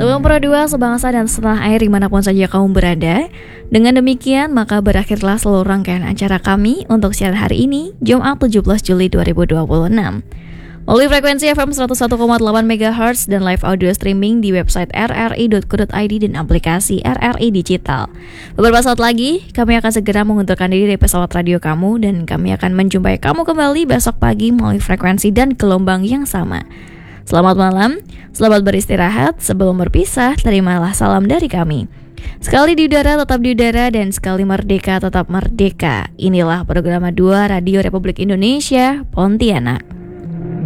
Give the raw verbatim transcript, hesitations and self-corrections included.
Untuk Pro dua sebangsa dan setanah air dimanapun saja kamu berada. Dengan demikian maka berakhirlah seluruh rangkaian acara kami untuk siaran hari ini, Jumat tujuh belas Juli dua ribu dua puluh enam. Melalui frekuensi F M seratus satu koma delapan megahertz dan live audio streaming di website r r i dot co dot i d dan aplikasi R R I Digital. Beberapa saat lagi, kami akan segera mengundurkan diri dari pesawat radio kamu dan kami akan menjumpai kamu kembali besok pagi melalui frekuensi dan gelombang yang sama. Selamat malam, selamat beristirahat, sebelum berpisah, terimalah salam dari kami. Sekali di udara tetap di udara dan sekali merdeka tetap merdeka. Inilah program dua Radio Republik Indonesia, Pontianak.